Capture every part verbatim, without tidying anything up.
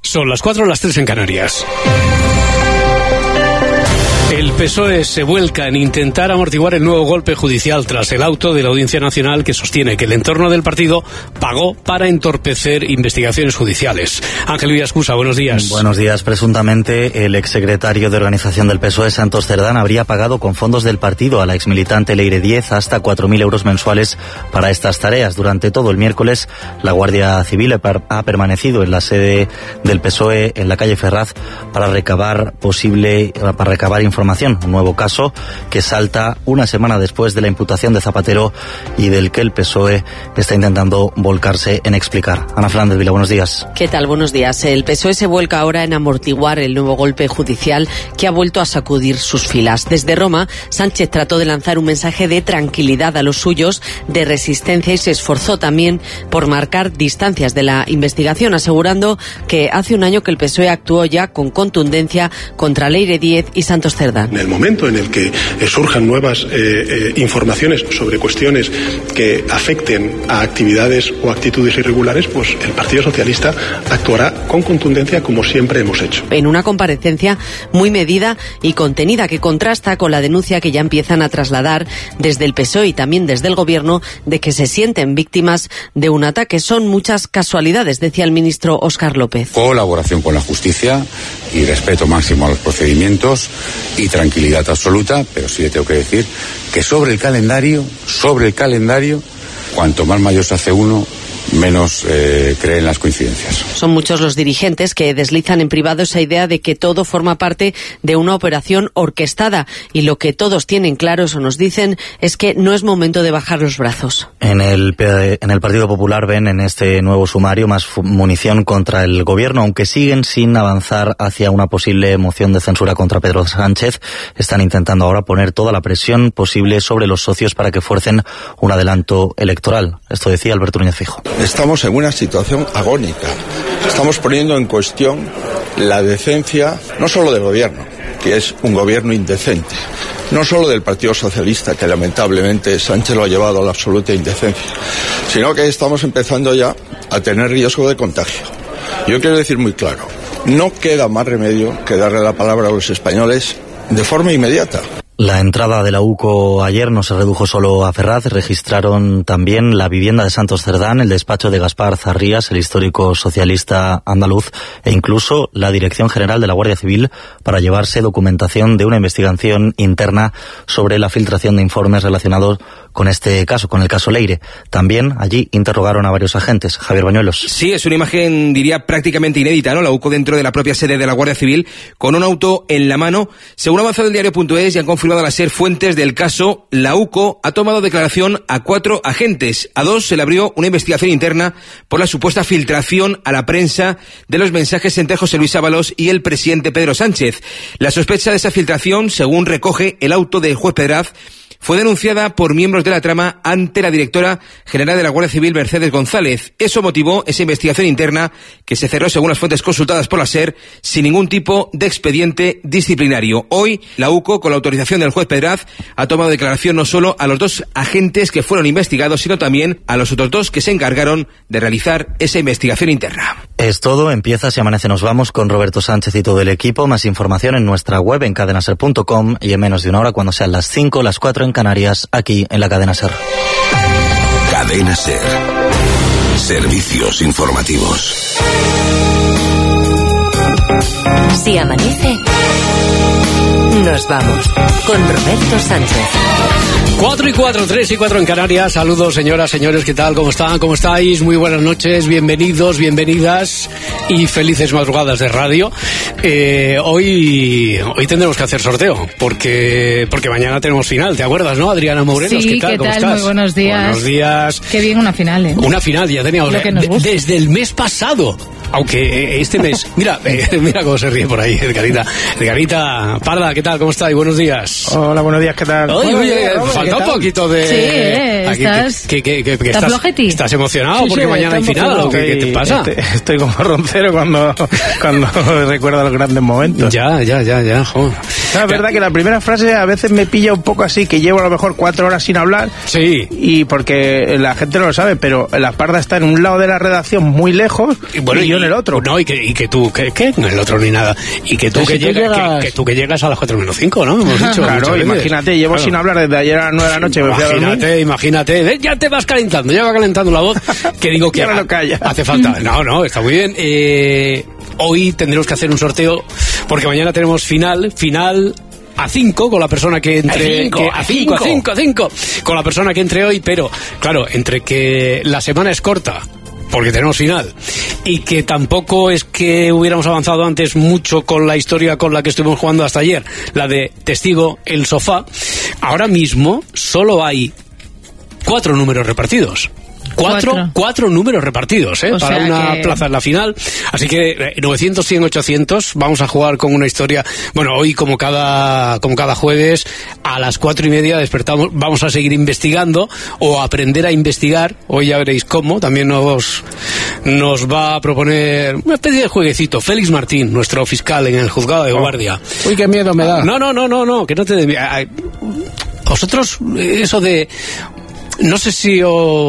Son las cuatro, las tres en Canarias. El P S O E se vuelca en intentar amortiguar el nuevo golpe judicial tras el auto de la Audiencia Nacional que sostiene que el entorno del partido pagó para entorpecer investigaciones judiciales. Ángel Villascusa, buenos días. Buenos días. Presuntamente, el exsecretario de organización del P S O E, Santos Cerdán, habría pagado con fondos del partido a la exmilitante Leire Díez hasta cuatro mil euros mensuales para estas tareas. Durante todo el miércoles, la Guardia Civil ha permanecido en la sede del P S O E en la calle Ferraz para recabar posible, para recabar información. Información, un nuevo caso que salta una semana después de la imputación de Zapatero y del que el P S O E está intentando volcarse en explicar. Ana Fernández Vila, buenos días. ¿Qué tal? Buenos días. El P S O E se vuelca ahora en amortiguar el nuevo golpe judicial que ha vuelto a sacudir sus filas. Desde Roma, Sánchez trató de lanzar un mensaje de tranquilidad a los suyos, de resistencia, y se esforzó también por marcar distancias de la investigación, asegurando que hace un año que el P S O E actuó ya con contundencia contra Leire Díez y Santos Cerdán. En el momento en el que eh, surjan nuevas eh, eh, informaciones sobre cuestiones que afecten a actividades o actitudes irregulares, pues el Partido Socialista actuará con contundencia como siempre hemos hecho. En una comparecencia muy medida y contenida que contrasta con la denuncia que ya empiezan a trasladar desde el P S O E y también desde el Gobierno de que se sienten víctimas de un ataque. Son muchas casualidades, decía el ministro Óscar López. Colaboración con la justicia y respeto máximo a los procedimientos y tranquilidad absoluta, pero sí le tengo que decir que sobre el calendario, sobre el calendario, cuanto más mayor se hace uno, menos eh, creen las coincidencias. Son muchos los dirigentes que deslizan en privado esa idea de que todo forma parte de una operación orquestada, y lo que todos tienen claro, eso nos dicen, es que no es momento de bajar los brazos. En el, en el Partido Popular ven en este nuevo sumario más munición contra el Gobierno, aunque siguen sin avanzar hacia una posible moción de censura contra Pedro Sánchez. Están intentando ahora poner toda la presión posible sobre los socios para que fuercen un adelanto electoral. Esto decía Alberto Núñez Feijóo. Estamos en una situación agónica. Estamos poniendo en cuestión la decencia, no solo del Gobierno, que es un Gobierno indecente, no solo del Partido Socialista, que lamentablemente Sánchez lo ha llevado a la absoluta indecencia, sino que estamos empezando ya a tener riesgo de contagio. Yo quiero decir muy claro, no queda más remedio que darle la palabra a los españoles de forma inmediata. La entrada de la U C O ayer no se redujo solo a Ferraz, registraron también la vivienda de Santos Cerdán, el despacho de Gaspar Zarrías, el histórico socialista andaluz, e incluso la Dirección General de la Guardia Civil para llevarse documentación de una investigación interna sobre la filtración de informes relacionados con este caso, con el caso Leire. También allí interrogaron a varios agentes. Javier Bañuelos. Sí, es una imagen, diría, prácticamente inédita, ¿no? La U C O dentro de la propia sede de la Guardia Civil, con un auto en la mano. Según ha avanzado el diario punto es y han confirmado a la SER fuentes del caso, la U C O ha tomado declaración a cuatro agentes. A dos se le abrió una investigación interna por la supuesta filtración a la prensa de los mensajes entre José Luis Ábalos y el presidente Pedro Sánchez. La sospecha de esa filtración, según recoge el auto del juez Pedraz, fue denunciada por miembros de la trama ante la directora general de la Guardia Civil, Mercedes González. Eso motivó esa investigación interna que se cerró, según las fuentes consultadas por la SER, sin ningún tipo de expediente disciplinario. Hoy, la U C O, con la autorización del juez Pedraz, ha tomado declaración no solo a los dos agentes que fueron investigados, sino también a los otros dos que se encargaron de realizar esa investigación interna. Es todo, empieza Si Amanece Nos Vamos con Roberto Sánchez y todo el equipo. Más información en nuestra web en cadena ser punto com y en menos de una hora, cuando sean las cinco, las cuatro en Canarias, aquí en la Cadena SER. Cadena SER. Servicios informativos. Si amanece, nos vamos con Roberto Sánchez. Cuatro y cuatro, tres y cuatro en Canarias. Saludos, señoras, señores, ¿qué tal? ¿Cómo están? ¿Cómo estáis? Muy buenas noches, bienvenidos, bienvenidas y felices madrugadas de radio. Eh, hoy hoy tendremos que hacer sorteo, porque porque mañana tenemos final, ¿te acuerdas, no, Adriana Morelos? Sí, ¿qué tal? ¿qué ¿Cómo tal? estás? Muy buenos días. Buenos días. Qué bien una final, ¿eh? Una final, ya teníamos Lo que nos gusta. desde el mes pasado. Aunque este mes, mira, eh, mira cómo se ríe por ahí, Edgarita. Edgarita Parda, ¿qué tal? ¿Cómo estáis? Buenos días. Hola, buenos días, ¿qué tal? Oye, Buenos oye, días, Robert, falta un poquito de... Sí, eh, aquí, estás... que, que, que, que ¿Estás estás, flojeti? ¿Estás emocionado? Sí, porque sí, mañana hay final, ¿o qué, qué te pasa? Estoy, estoy como roncero cuando, cuando recuerdo los grandes momentos. Ya, ya, ya, ya, joder. No, es verdad que la primera frase a veces me pilla un poco así, que llevo a lo mejor cuatro horas sin hablar. Sí. Y porque la gente no lo sabe, pero la Parda está en un lado de la redacción muy lejos. Y, bueno, y y, yo en el otro. No, y que, y que tú, ¿qué? ¿qué? En el otro ni nada. Y que tú, Entonces, que, si tú llegas, llegas... que, que tú que llegas a las cuatro menos cinco, ¿no? Hemos dicho. Claro, imagínate, llevo claro. sin hablar desde ayer a las nueve de la noche. Me fui a dormir. Imagínate, imagínate. Ya te vas calentando, ya va calentando la voz. Que digo que Ya me lo calla. hace falta. No, no, está muy bien. Eh, hoy tendremos que hacer un sorteo porque mañana tenemos final, final... a cinco con la persona que entre... A cinco, que, a a cinco, a cinco. cinco, a cinco, con la persona que entre hoy, pero claro, entre que la semana es corta, porque tenemos final, y que tampoco es que hubiéramos avanzado antes mucho con la historia con la que estuvimos jugando hasta ayer, la de Testigo, el sofá, ahora mismo solo hay cuatro números repartidos. Cuatro, Cuatro. cuatro números repartidos, ¿eh? O Para sea una que- plaza en la final. Así que eh, novecientos, cien, ochocientos. Vamos a jugar con una historia. Bueno, hoy como cada, como cada jueves, a las cuatro y media despertamos. Vamos a seguir investigando o aprender a investigar. Hoy ya veréis cómo. También nos, nos va a proponer una especie de jueguecito. Félix Martín, nuestro fiscal en el juzgado de guardia. Uy, qué miedo me da. No, no, no, no, no, que no te dé miedo. Ay, vosotros, eh, eso de... No sé si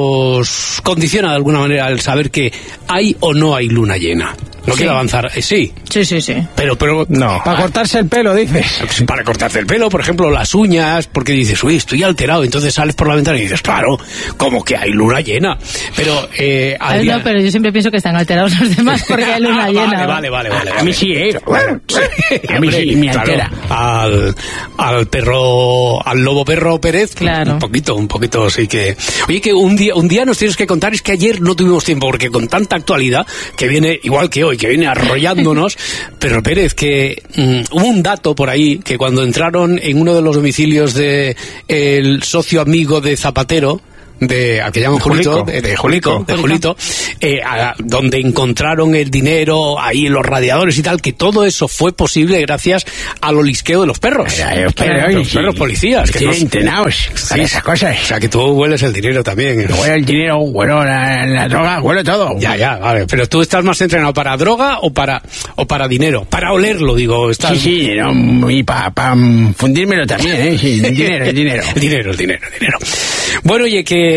os condiciona de alguna manera el saber que hay o no hay luna llena. No Sí. quiero avanzar. Eh, sí, Sí, sí, sí. pero... pero No. Para cortarse el pelo, dices. Para cortarte el pelo, por ejemplo, las uñas, porque dices, uy, estoy alterado. Entonces sales por la ventana y dices, claro, como que hay luna llena. Pero... Eh, Ay, Adrián- no, pero yo siempre pienso que están alterados los demás porque hay luna Ah, llena. Vale, vale, vale, vale. A mí sí, ¿eh? Bueno, A mí sí, me altera. Al, al perro, al lobo perro Pérez, Claro. un poquito, un poquito, sí que... Oye, que un día, un día nos tienes que contar, es que ayer no tuvimos tiempo, porque con tanta actualidad, que viene, igual que hoy, que viene arrollándonos, pero Pérez, que mm, hubo un dato por ahí, que cuando entraron en uno de los domicilios de el socio amigo de Zapatero, de al que llaman Julito, Julico. de, de Julico, de Julito, eh, a- donde encontraron el dinero ahí en los radiadores y tal, que todo eso fue posible gracias al olisqueo de los perros. Pero, los perros, Los sí. perros policías. Que Tienen nos- entrenados para esas cosas. O sea, que tú hueles el dinero también. Huele el dinero, huele la, la droga, huele todo. Ya, ya, vale. Pero tú estás más entrenado para droga o para o para dinero. Para olerlo, digo. Estás... Sí, sí, no, y para pa, fundírmelo también, ¿eh? Sí, el dinero, el dinero. El dinero, el dinero, el dinero. Bueno, oye, que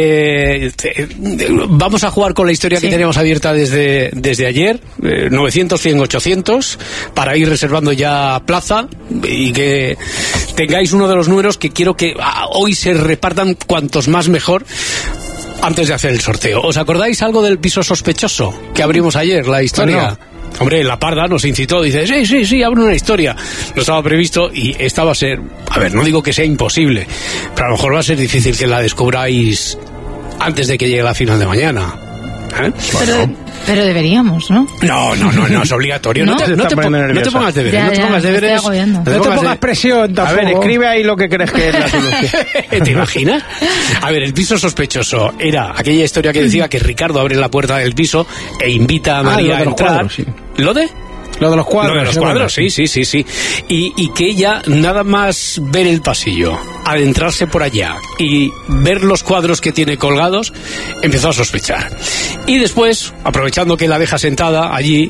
eh, vamos a jugar con la historia Sí. que teníamos abierta desde, desde ayer, eh, novecientos, cien, ochocientos, para ir reservando ya plaza y que tengáis uno de los números que quiero que ah, hoy se repartan cuantos más mejor. Antes de hacer el sorteo, ¿os acordáis algo del piso sospechoso que abrimos ayer, la historia? Pues Hombre, la parda nos incitó, dice, sí, sí, sí, abre una historia. No estaba previsto y esta va a ser, a ver, no digo que sea imposible, pero a lo mejor va a ser difícil que la descubráis antes de que llegue la final de mañana. ¿Eh? Pero, pero deberíamos, ¿no? No, no, no, no es obligatorio. No, ¿No? te, Se no está te pon- poniendo no te nerviosa. pongas deberes, Ya, no te ya, pongas me estoy deberes. agobiando. No No te pongas pongas de- presión tampoco. A ver, escribe ahí lo que crees que es la solución. ¿Te imaginas? A ver, el piso sospechoso era aquella historia que decía que Ricardo abre la puerta del piso e invita a Ah, María lo de a los entrar. cuadros, sí. ¿Lo de? Lo de los cuadros. Lo de los ¿no? cuadros, sí, sí, sí, sí. Y, y que ella, nada más ver el pasillo, adentrarse por allá y ver los cuadros que tiene colgados, empezó a sospechar. Y después, aprovechando que la deja sentada allí,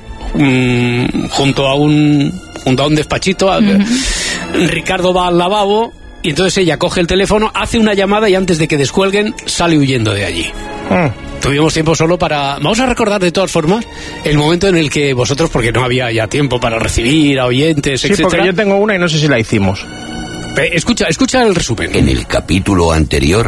mm, junto a un junto a un despachito, a- Ricardo va al lavabo y entonces ella coge el teléfono, hace una llamada y antes de que descuelguen, sale huyendo de allí. Mm. Tuvimos tiempo solo para... Vamos a recordar de todas formas el momento en el que vosotros, porque no había ya tiempo para recibir a oyentes, Sí, etcétera. porque yo tengo una y no sé si la hicimos. Eh, Escucha, escucha el resumen. En el capítulo anterior,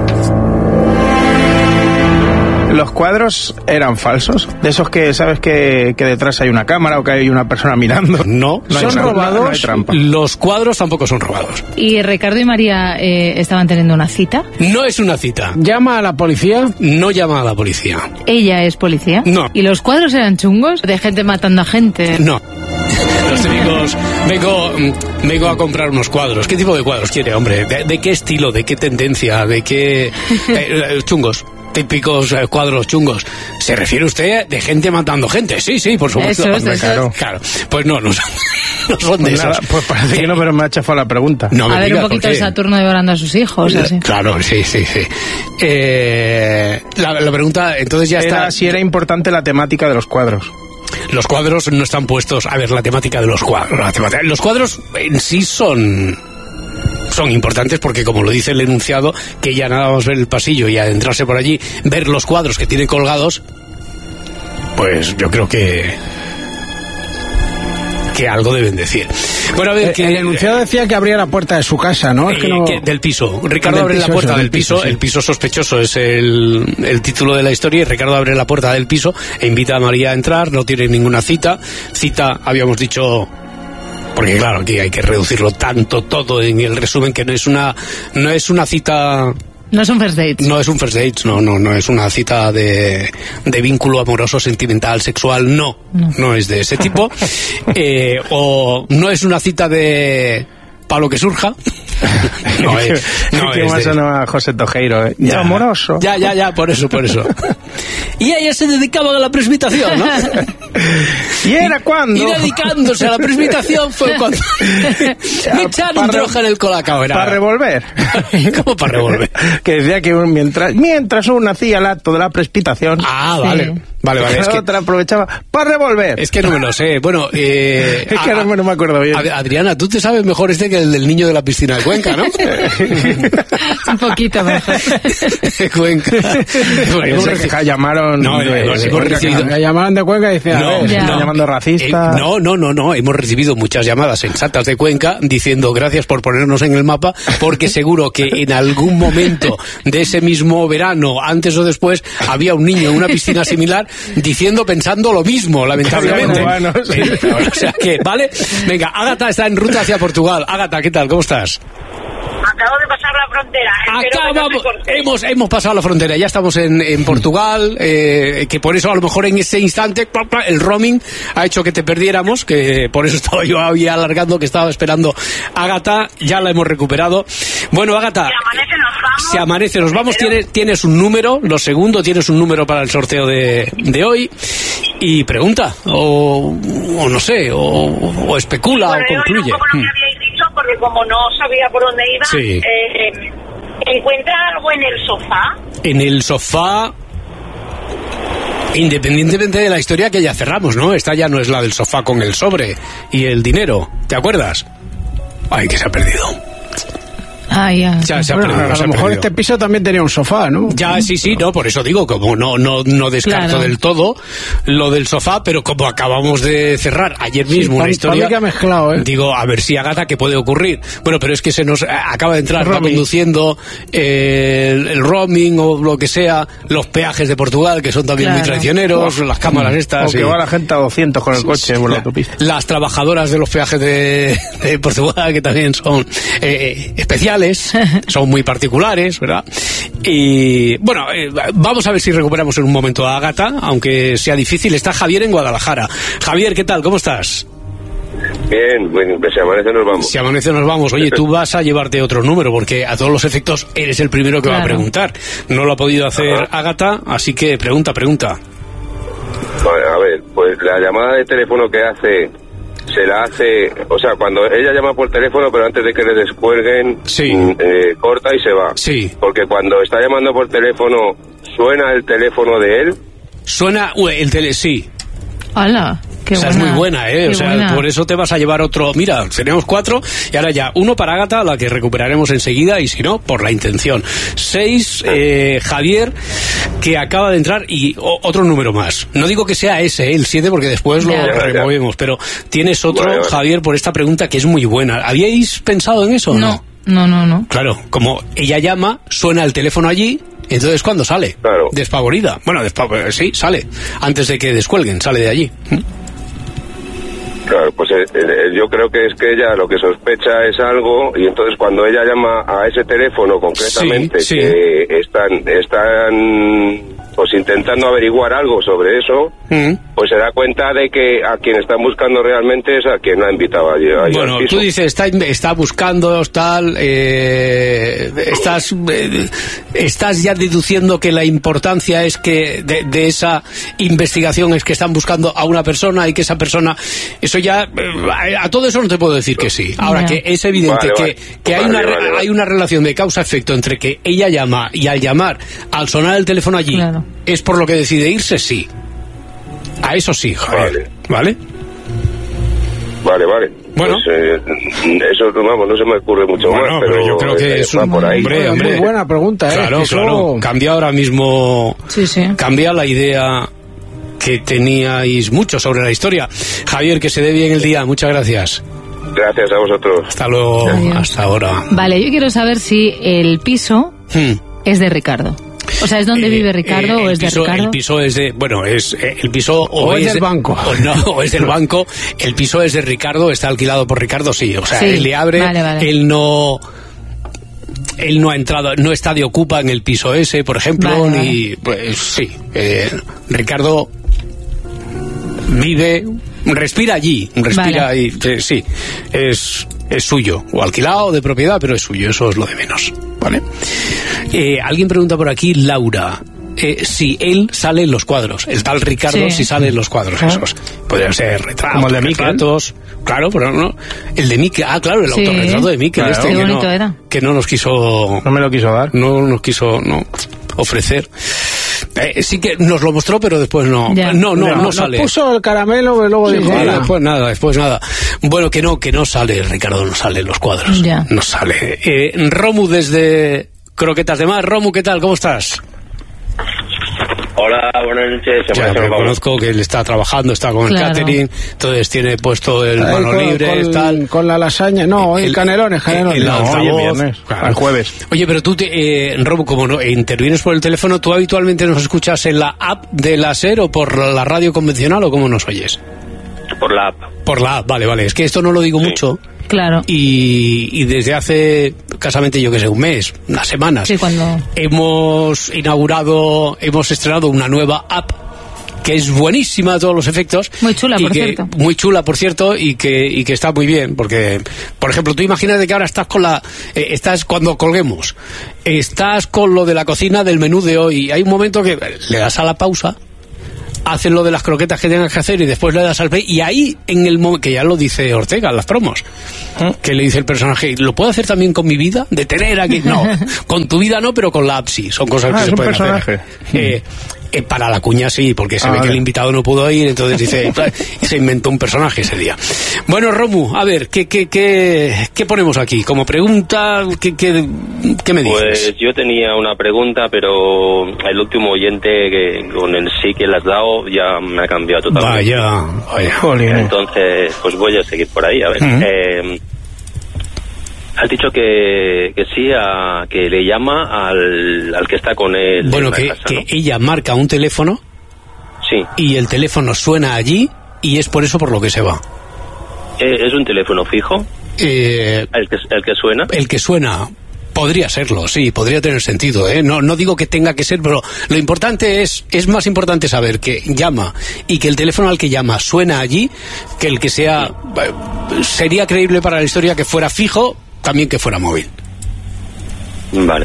¿Los cuadros eran falsos? De esos que sabes que, que detrás hay una cámara o que hay una persona mirando. No, No hay son trampa, robados. no hay trampa. Los cuadros tampoco son robados. ¿Y Ricardo y María eh, estaban teniendo una cita? No es una cita. ¿Llama a la policía? No llama a la policía. ¿Ella es policía? No. ¿Y los cuadros eran chungos? ¿De gente matando a gente? No. Los típicos, vengo, mm, vengo a comprar unos cuadros. ¿Qué tipo de cuadros quiere, hombre? ¿De, de qué estilo? ¿De qué tendencia? ¿De qué eh, eh, chungos? Típicos eh, cuadros chungos. ¿Se refiere usted de gente matando gente? Sí, sí, por supuesto. Esos, Hombre, esos. claro. Claro. Pues no, no son, no son de Pues, nada, esos. pues parece que no, pero me ha chafado la pregunta. No me A ver, digas un poquito por de qué. Saturno devorando a sus hijos, así. Claro, sí, sí, sí. Eh, la, la pregunta, entonces ya Era está. si era importante la temática de los cuadros. Los cuadros no están puestos. A ver, la temática de los cuadros. La temática- los cuadros en sí son. Son importantes porque, como lo dice el enunciado, que ya nada más ver el pasillo y adentrarse por allí, ver los cuadros que tiene colgados, pues yo creo que que algo deben decir. Bueno, a ver, eh, que el enunciado decía que abría la puerta de su casa, ¿no? Eh, Es que no... que del piso. Ricardo del abre piso, la puerta eso, del piso. piso sí. El piso sospechoso es el, el título de la historia. Y Ricardo abre la puerta del piso e invita a María a entrar. No tiene ninguna cita. Cita, habíamos dicho. Porque claro, aquí hay que reducirlo tanto todo en el resumen, que no es una no es una cita. No es un first date. No es un first date, no, no, no es una cita de, de vínculo amoroso, sentimental, sexual, no, no, no es de ese tipo. eh, o no es una cita de para lo que surja. No es, no que es más de... sonaba a José Tojeiro, ¿eh? Ya, amoroso. Ya, ya, ya, por eso, por eso. Y ella se dedicaba a la presbitación, ¿no? ¿Y era cuando? Y dedicándose a la presbitación fue cuando me echaron droga en el colacao. Para revolver. ¿Cómo para revolver? Que decía que un, mientras mientras uno hacía el acto de la presbitación... Ah, vale. Sí. Vale, vale. La es que otra aprovechaba para revolver. Es que no me lo sé. Bueno, eh... es que a, no, no me acuerdo bien. Adriana, tú te sabes mejor este que el del niño de la piscina de Cuenca, ¿no? Un poquito mejor. Cuenca. Bueno, sé que llamaron no, de, hemos, de hemos Cuenca, recibido... que llamaron de Cuenca y decían, no, a ver, no, están llamando racista. Eh, no, no, no, no. Hemos recibido muchas llamadas sensatas de Cuenca diciendo gracias por ponernos en el mapa, porque seguro que en algún momento de ese mismo verano, antes o después, había un niño en una piscina similar diciendo, pensando lo mismo, lamentablemente. Bueno, sí. O sea que, ¿vale? Venga, Ágata está en ruta hacia Portugal. Ágata, ¿qué tal? ¿Cómo estás? Acabo de pasar la frontera. Acabamos, hemos, hemos pasado la frontera, ya estamos en, en Portugal, eh, que por eso a lo mejor en ese instante el roaming ha hecho que te perdiéramos, que por eso estaba yo ahí alargando, que estaba esperando Ágata, ya la hemos recuperado. Bueno, Ágata, si amanece nos vamos. Si amanece nos vamos, tienes, tienes un número, lo segundo, tienes un número para el sorteo de, de hoy, y pregunta, o, o no sé, o, o especula, bueno, o concluye. Un poco lo que habíais dicho, porque como no sabía por dónde iba, sí. eh, ¿encuentra algo en el sofá? En el sofá, independientemente de la historia que ya cerramos, ¿no? Esta ya no es la del sofá con el sobre y el dinero, ¿te acuerdas? Ay, que se ha perdido. Ah, ya. Ya, se ha bueno, perdido, a se lo ha mejor perdido. este piso también tenía un sofá, ¿no? Ya, sí, sí, no, por eso digo, como no no no descarto Claro. del todo lo del sofá, pero como acabamos de cerrar ayer mismo Sí, una pa- historia, pa' mí que ha mezclado, ¿eh? digo, a ver si Ágata, ¿qué puede ocurrir? Bueno, pero es que se nos eh, acaba de entrar, va Roaming. conduciendo eh, el, el roaming o lo que sea, los peajes de Portugal, que son también Claro. muy traicioneros, las cámaras estas. O que y- va la gente a doscientos con el coche por la La- autopista. Las trabajadoras de los peajes de, de Portugal, que también son eh, especiales, son muy particulares, ¿verdad? Y bueno, eh, vamos a ver si recuperamos en un momento a Ágata, aunque sea difícil. Está Javier en Guadalajara. Javier, ¿qué tal? ¿Cómo estás? Bien, bueno, pues si amanece nos vamos. Si amanece nos vamos. Oye, tú vas a llevarte otro número, porque a todos los efectos eres el primero que va a Claro. preguntar. No lo ha podido hacer Ajá. Ágata, así que pregunta, pregunta. Vale, a ver, pues la llamada de teléfono que hace, se la hace, o sea, cuando ella llama por teléfono, pero antes de que le descuelguen, Sí. mm, eh, corta y se va. Sí. Porque cuando está llamando por teléfono, suena el teléfono de él. Suena uh, el tele... Sí. Hola. Qué o sea, buena. es muy buena, ¿eh? Qué O sea, buena. por eso te vas a llevar otro... Mira, tenemos cuatro y ahora ya uno para Ágata, la que recuperaremos enseguida, y si no, por la intención. Seis, eh, Javier, que acaba de entrar, y o- otro número más. No digo que sea ese, ¿eh? El siete, porque después lo Ya. removemos, pero tienes otro, Vale, vale. Javier, por esta pregunta que es muy buena. ¿Habíais pensado en eso o no? No, no, no, no. Claro, como ella llama, suena el teléfono allí, entonces ¿cuándo sale? Claro. Despavorida. Bueno, despav- sí, sale. Antes de que descuelguen, sale de allí. Claro, pues eh, eh, yo creo que es que ella lo que sospecha es algo, y entonces cuando ella llama a ese teléfono concretamente, Sí, sí. que están, están pues intentando averiguar algo sobre eso, Mm. pues se da cuenta de que a quien están buscando realmente es a quien la ha invitado allí, allí Bueno, al piso. tú dices, está, está buscando, tal, eh, estás, eh, estás ya deduciendo que la importancia es que de, de esa investigación es que están buscando a una persona y que esa persona, eso ya, eh, a, a todo eso no te puedo decir que sí. Ahora, Ya. que es evidente Vale, que, vale. que hay, Vale, una, re- vale, vale. hay una relación de causa-efecto entre que ella llama y al llamar, al sonar el teléfono allí, Claro. es por lo que decide irse, sí. A eso sí, Javier. ¿Vale? Vale, vale. Bueno. Pues, eh, eso, vamos, no se me ocurre mucho Bueno, más, pero pero, yo creo que eh, es va un- por ahí. hombre, hombre. Muy buena pregunta, ¿eh? Claro, Que eso- claro. Cambia ahora mismo, Sí, sí. cambia la idea que teníais mucho sobre la historia. Javier, que se dé bien el día, muchas gracias. Gracias a vosotros. Hasta luego. Adiós. Hasta ahora. Vale, yo quiero saber si el piso Hmm. es de Ricardo. O sea, ¿es donde Eh, vive Ricardo eh, o el es de piso, Ricardo? El piso es de, bueno, es eh, el piso o, O es del banco. O, no, o es del banco. El piso es de Ricardo, está alquilado por Ricardo, sí. O sea, Sí, él le abre, vale, vale. él no, él no ha entrado, no está de ocupa en el piso ese, por ejemplo, Vale, ni, pues sí. Eh, Ricardo vive, respira allí, respira Vale. ahí, eh, sí, es, es suyo, o alquilado de propiedad, pero es suyo, eso es lo de menos, ¿vale? Eh, alguien pregunta por aquí, Laura, eh, si él sale en los cuadros, el tal Ricardo Sí. si sale en los cuadros esos, podrían ser retratos, Como el de Miquel. retratos, claro, pero no, el de Miquel, ah, claro, el Sí. autorretrato de Miquel, Claro. este Qué que bonito no, era. que no nos quiso, No me lo quiso dar. no nos quiso, no, ofrecer. Eh, sí que nos lo mostró, pero después no, Ya. no, no, no, Nos sale. puso el caramelo y luego Sí, dijo, sí, "Ala". después nada, después nada. Bueno, que no, que no sale, Ricardo, no sale en los cuadros. Ya. No sale. Eh, Romu desde Croquetas de Mar. Romu, ¿qué tal? ¿Cómo estás? Hola, buenas noches. Se Ya, me me conozco que él está trabajando, está con Claro. el catering, entonces tiene puesto el Ahí mano con, libre, con- tal. con la lasaña, no, hoy El- canelones, canelones. el no, altavoz, hoy es viernes, claro. al jueves. Oye, pero tú, te, eh, Romu, como no, intervienes por el teléfono, ¿tú habitualmente nos escuchas en la app de la SER o por la radio convencional o cómo nos oyes? Por la app. Por la app, vale, vale. Es que esto no lo digo mucho. Claro. Y, y desde hace escasamente, yo que sé, un mes, unas semanas, Sí, cuando... hemos inaugurado, hemos estrenado una nueva app que es buenísima a todos los efectos. Muy chula, y por que- cierto. Muy chula, por cierto, y que, y que está muy bien, porque, por ejemplo, tú imagínate que ahora estás con la, eh, estás cuando colguemos, estás con lo de la cocina del menú de hoy, hay un momento que le das a la pausa, haces lo de las croquetas que tengas que hacer y después le das al play, y ahí en el momento, que ya lo dice Ortega en las promos, que le dice el personaje, ¿lo puedo hacer también con mi vida? De tener aquí, no, con tu vida no, pero con la app sí, son cosas Ah, que es se un pueden personaje. hacer. Eh, eh, para la cuña sí, porque se Ah, ve que vale. el invitado no pudo ir, entonces dice, y se inventó un personaje ese día. Bueno, Romu, a ver, ¿qué, qué, qué, qué ponemos aquí? Como pregunta, ¿qué, qué, qué me dices? Pues yo tenía una pregunta, pero el último oyente que con el sí que le has dado ya me ha cambiado totalmente. Vaya, vaya. Jolín. Entonces, pues voy a seguir por ahí, a ver. Ujú. Eh, has dicho que, que sí, a, que le llama al, al que está con él. Bueno, en la que, casa, que ¿no? ella marca un teléfono Sí. y el teléfono suena allí y es por eso por lo que se va. Eh, ¿Es un teléfono fijo? Eh, ¿El que, el que suena? el que suena podría serlo, sí, podría tener sentido, ¿eh? No, no digo que tenga que ser, pero lo importante es, es más importante saber que llama y que el teléfono al que llama suena allí, que el que sea, eh, sería creíble para la historia que fuera fijo, también que fuera móvil. Vale.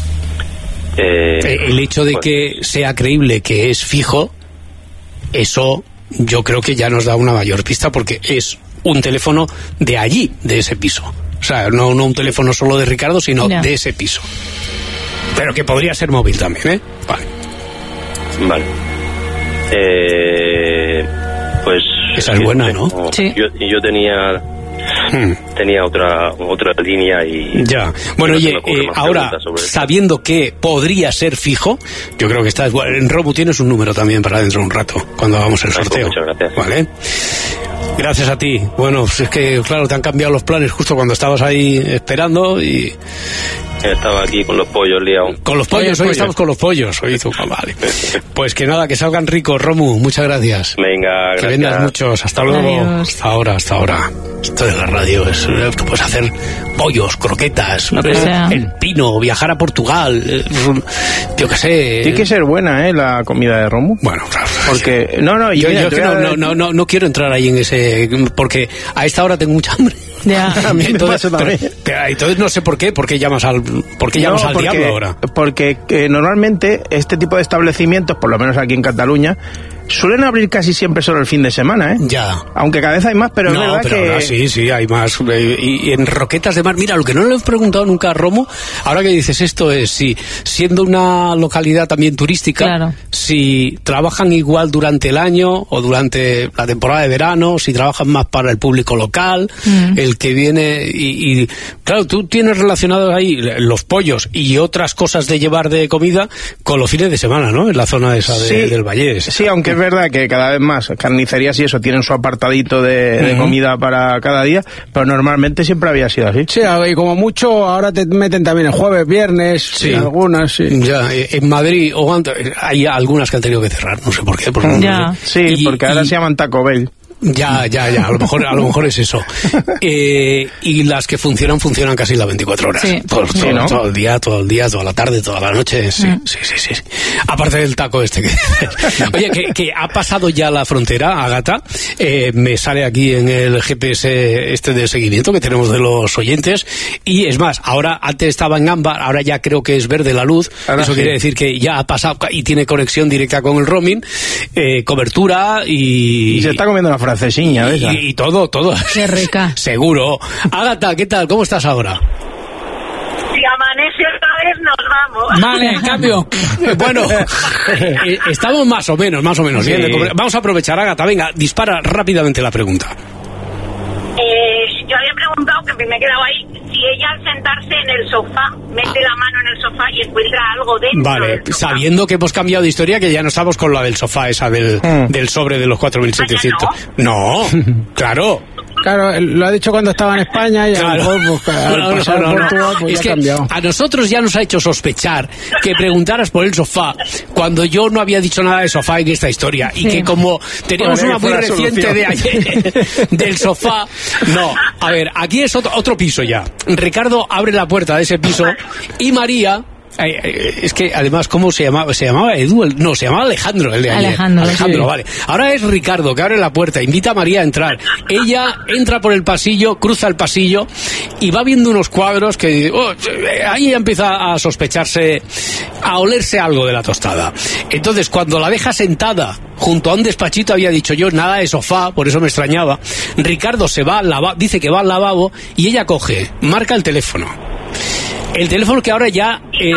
Eh, Eh, el hecho de pues, que sea creíble que es fijo, eso yo creo que ya nos da una mayor pista porque es un teléfono de allí, de ese piso. O sea, no, no un teléfono solo de Ricardo, sino Ya. de ese piso. Pero que podría ser móvil también, ¿eh? Vale. Vale. Eh, pues... Esa es buena, ¿no? tengo- Sí. Yo, yo tenía Hmm. tenía otra otra línea y... Ya. Bueno, no se oye, me ocurre eh, más ahora, preguntas sobre esto. sabiendo que podría ser fijo, yo creo que está... En Robu tienes un número también para dentro de un rato, cuando hagamos el Ah, pues sorteo. muchas gracias. Vale. Gracias a ti. Bueno, pues es que, claro, te han cambiado los planes justo cuando estabas ahí esperando y... Estaba aquí con los pollos liados. Con los pollos, hoy estamos con los pollos. Hoy tú, vale. Pues que nada, que salgan ricos, Romu. Muchas gracias. Venga, Que gracias. vendas muchos. Hasta luego. Adiós. Hasta ahora, hasta ahora. Esto de la radio es... Tú puedes hacer pollos, croquetas, Lo que eh, sea. el pino, viajar a Portugal. eh, Yo qué sé. Tiene que ser buena, ¿eh? La comida de Romu. Bueno, claro. Porque, no, no, y Yo, mira, yo te que voy a no, dar- no, no, no, no quiero entrar ahí en ese... Porque a esta hora tengo mucha hambre. Ya. A mí me pasa también. pero- pero entonces no sé por qué. ¿Por qué llamas al, por qué llamas No, al porque- diablo ahora? Porque eh, normalmente este tipo de establecimientos, por lo menos aquí en Cataluña, suelen abrir casi siempre solo el fin de semana, ¿eh? Ya. Aunque cada vez hay más, pero no, es verdad pero que... ahora sí, sí, hay más. Eh, Y, y en Roquetas de Mar, mira, lo que no le he preguntado nunca a Romo, ahora que dices esto es si, siendo una localidad también turística, Claro. si trabajan igual durante el año o durante la temporada de verano, si trabajan más para el público local, Mm. el que viene y, y, claro, tú tienes relacionados ahí los pollos y otras cosas de llevar de comida con los fines de semana, ¿no? En la zona esa de- Sí, del Vallés. sí, aunque es verdad que cada vez más carnicerías y eso tienen su apartadito de, de uh-huh. comida para cada día, pero normalmente siempre había sido así. Sí, y como mucho ahora te meten también el jueves, viernes, sí. algunas, sí. Ya, en Madrid o hay algunas que han tenido que cerrar, no sé por qué. Porque ya. No sé. Sí, y, porque ahora y, se llaman Taco Bell. Ya, ya, ya, a lo mejor, a lo mejor es eso. Eh, y las que funcionan, funcionan casi las veinticuatro horas. Sí. Todo, sí, todo, ¿no? todo el día, todo el día, toda la tarde, toda la noche. Sí, mm. sí, sí, sí. Aparte del taco este que... Oye, que, que ha pasado ya la frontera, Ágata. Eh, me sale aquí en el G P S este de seguimiento que tenemos de los oyentes. Y es más, ahora antes estaba en ámbar, ahora ya creo que es verde la luz. Ahora eso sí. Quiere decir que ya ha pasado y tiene conexión directa con el roaming, eh, cobertura y... Y se está comiendo la francesiña, ¿ves? Y, y todo, todo. Qué rica. Seguro. Ágata, ¿qué tal? ¿Cómo estás ahora? Si amanece otra vez, nos vamos. Vale, en cambio. Bueno, eh, estamos más o menos, más o menos. Sí. Bien, vamos a aprovechar, Ágata. Venga, dispara rápidamente la pregunta. Eh, yo había preguntado, que me he quedado ahí, si ella al sentarse en el sofá, mete la mano en el sofá y encuentra algo dentro. Vale, sabiendo que hemos cambiado de historia, que ya no estamos con la del sofá, esa del, mm. del sobre de los cuatro mil setecientos. No, no claro. Claro, lo ha dicho cuando estaba en España y claro. a lo mejor pues, al no, pasar no, no, por Portugal pues es ya que ha cambiado. A nosotros ya nos ha hecho sospechar que preguntaras por el sofá cuando yo no había dicho nada de sofá en esta historia sí. Y que como teníamos bueno, una muy reciente solución. De ayer del sofá, no, a ver, aquí es otro, otro piso ya. Ricardo abre la puerta de ese piso y María... Es que además, ¿cómo se llamaba? ¿Se llamaba Edu? No, se llamaba Alejandro el de ayer. Alejandro, Alejandro, sí. Vale. Ahora es Ricardo que abre la puerta, invita a María a entrar. Ella entra por el pasillo, cruza el pasillo y va viendo unos cuadros que oh, ahí empieza a sospecharse, a olerse algo de la tostada. Entonces, cuando la deja sentada junto a un despachito, había dicho yo nada de sofá, por eso me extrañaba. Ricardo se va al lavabo, dice que va al lavabo y ella coge, marca el teléfono. El teléfono que ahora ya... Eh,